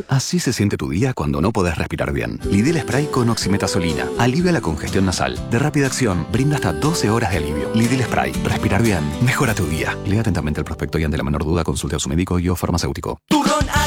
Así se siente tu día cuando no podés respirar bien. Lidl Spray con oximetazolina. Alivia la congestión nasal. De rápida acción, brinda hasta 12 horas de alivio. Lidl Spray. Respirar bien. Mejora tu día. Lea atentamente el prospecto y ante la menor duda consulte a su médico y o farmacéutico. Turrón